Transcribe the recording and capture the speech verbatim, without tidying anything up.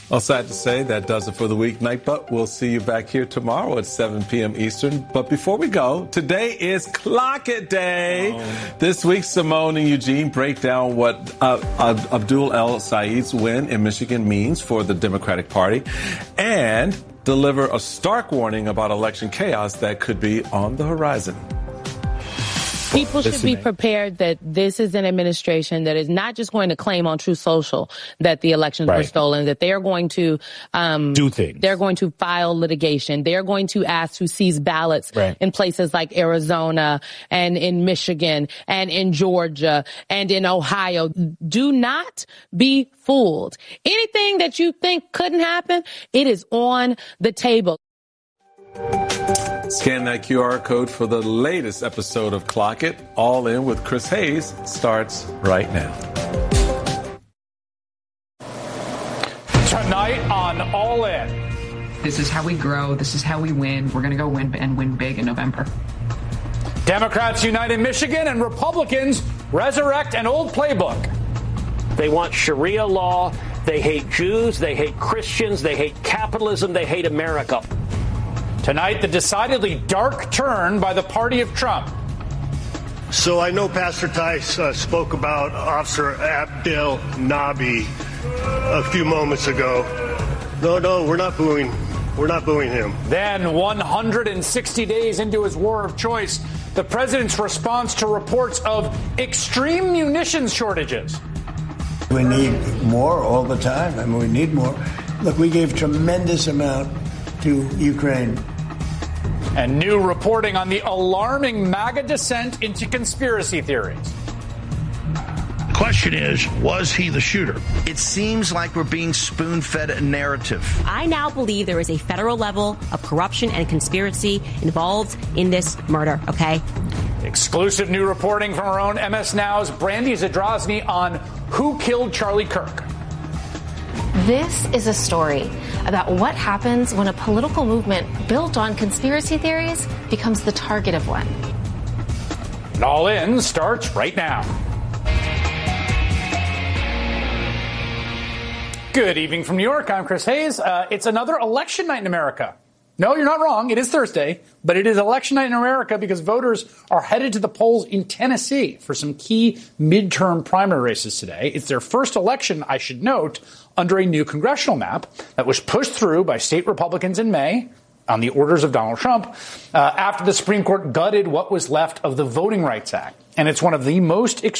Well, sad to say that does it for the weeknight, but we'll see you back here tomorrow at seven p.m. Eastern. But before we go, today is Clock It Day. Oh. This week, Simone and Eugene break down what uh, Abdul El Sayed's win in Michigan means for the Democratic Party and deliver a stark warning about election chaos that could be on the horizon. People should be prepared that this is an administration that is not just going to claim on Truth Social that the elections right. were stolen, that they are going to um, do things. They're going to file litigation. They're going to ask to seize ballots right. in places like Arizona and in Michigan and in Georgia and in Ohio. Do not be fooled. Anything that you think couldn't happen, it is on the table. Scan that Q R code for the latest episode of Clock It. All In with Chris Hayes starts right now. Tonight on All In. This is how we grow. This is how we win. We're going to go win and win big in November. Democrats unite in Michigan and Republicans resurrect an old playbook. They want Sharia law. They hate Jews. They hate Christians. They hate capitalism. They hate America. Tonight, the decidedly dark turn by the party of Trump. So I know Pastor Tice uh, spoke about Officer Abdel Nabi a few moments ago. No, no, we're not booing. We're not booing him. Then, one hundred sixty days into his war of choice, the president's response to reports of extreme munitions shortages. We need more all the time. I mean, we need more. Look, we gave tremendous amount to Ukraine. And new reporting on the alarming MAGA descent into conspiracy theories. The question is, was he the shooter? It seems like we're being spoon-fed a narrative. I now believe there is a federal level of corruption and conspiracy involved in this murder, okay? Exclusive new reporting from our own M S Now's Brandy Zadrozny on who killed Charlie Kirk. This is a story about what happens when a political movement built on conspiracy theories becomes the target of one. And All In starts right now. Good evening from New York. I'm Chris Hayes. Uh, it's another election night in America. No, you're not wrong. It is Thursday, but it is election night in America because voters are headed to the polls in Tennessee for some key midterm primary races today. It's their first election, I should note, under a new congressional map that was pushed through by state Republicans in May on the orders of Donald Trump uh, after the Supreme Court gutted what was left of the Voting Rights Act. And it's one of the most